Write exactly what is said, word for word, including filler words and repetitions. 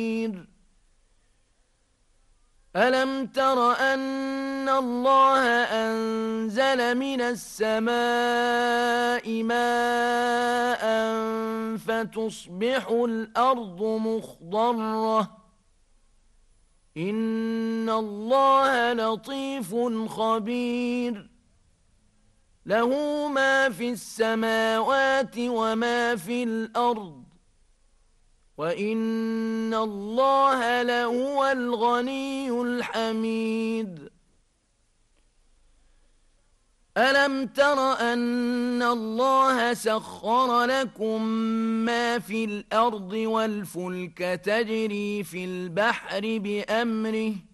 ألم تر أن الله أنزل من السماء ماء فتصبح الأرض مخضرة إن الله لطيف خبير له ما في السماوات وما في الأرض وإن الله لهو الغني الحميد ألم تر أن الله سخر لكم ما في الأرض والفلك تجري في البحر بأمره